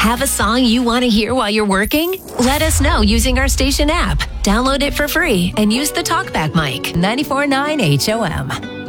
Have a song you want to hear while you're working? Let us know using our station app. Download it for free and use the TalkBack mic 94.9 HOM.